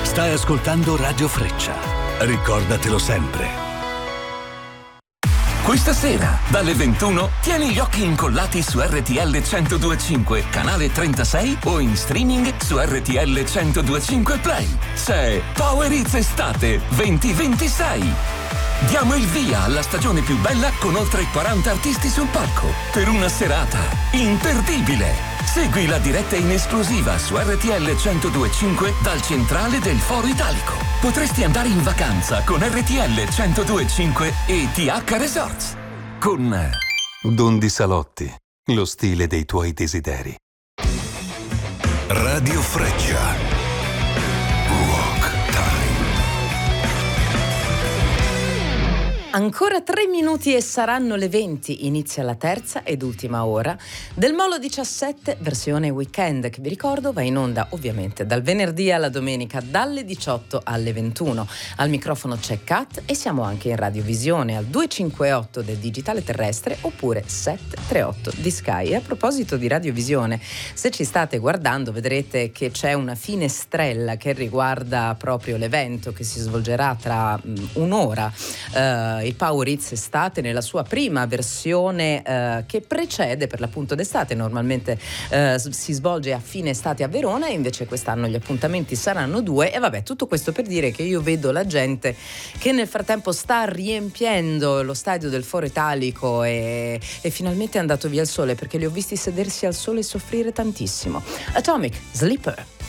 Stai ascoltando Radio Freccia. Ricordatelo sempre. Questa sera, dalle 21, tieni gli occhi incollati su RTL 102.5, canale 36 o in streaming su RTL 102.5 Play. C'è Power Hits Estate 2026. Diamo il via alla stagione più bella con oltre 40 artisti sul palco per una serata imperdibile. Segui la diretta in esclusiva su RTL 102.5 dal centrale del Foro Italico. Potresti andare in vacanza con RTL 102.5 e TH Resorts. Con Dondi Salotti, lo stile dei tuoi desideri. Radio Freccia. Ancora 3 minuti e saranno le 20. Inizia la terza ed ultima ora del Molo 17 versione weekend, che vi ricordo va in onda ovviamente dal venerdì alla domenica dalle 18 alle 21. Al microfono c'è Kat e siamo anche in radiovisione al 258 del digitale terrestre oppure 738 di Sky. E a proposito di radiovisione, se ci state guardando vedrete che c'è una finestrella che riguarda proprio l'evento che si svolgerà tra un'ora. Il Power Hits Estate nella sua prima versione che precede per l'appunto d'estate. Normalmente si svolge a fine estate a Verona e invece quest'anno gli appuntamenti saranno 2. E vabbè, tutto questo per dire che io vedo la gente che nel frattempo sta riempiendo lo stadio del Foro Italico e finalmente è andato via il sole, perché li ho visti sedersi al sole e soffrire tantissimo. Atomic Sleeper.